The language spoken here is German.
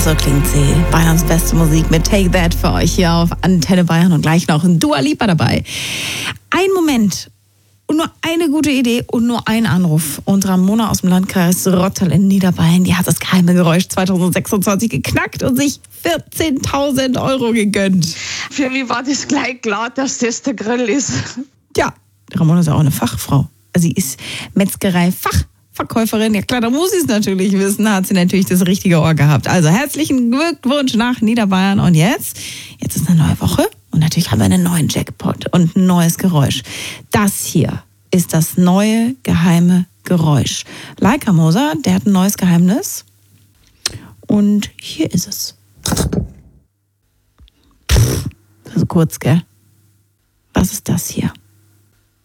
So klingt sie. Bayerns beste Musik mit Take That für euch hier auf Antenne Bayern und gleich noch ein Dua Lipa dabei. Ein Moment und nur eine gute Idee und nur ein Anruf. Und Ramona aus dem Landkreis Rottal in Niederbayern, die hat das geheime Geräusch 2026 geknackt und sich 14.000 € gegönnt. Für mich war das gleich klar, dass das der Grill ist. Ja, Ramona ist ja auch eine Fachfrau. Sie ist Metzgerei-Fachverkäuferin. Ja klar, da muss sie es natürlich wissen, hat sie natürlich das richtige Ohr gehabt. Also herzlichen Glückwunsch nach Niederbayern. Und jetzt ist eine neue Woche und natürlich haben wir einen neuen Jackpot und ein neues Geräusch. Das hier ist das neue geheime Geräusch. Leica Moser, der hat ein neues Geheimnis. Und hier ist es. Das ist kurz, gell? Was ist das hier?